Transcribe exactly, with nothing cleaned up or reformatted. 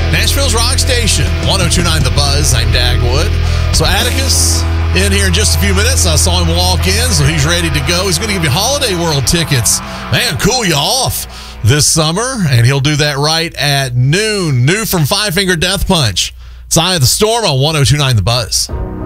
Nashville's Rock Station, one oh two point nine The Buzz. I'm Dagwood. So Atticus in here in just a few minutes. I saw him walk in, so he's ready to go. He's going to give you Holiday World tickets. Man, cool you off this summer, and he'll do that right at noon. New from Five Finger Death Punch. It's Eye of the Storm on one oh two point nine The Buzz.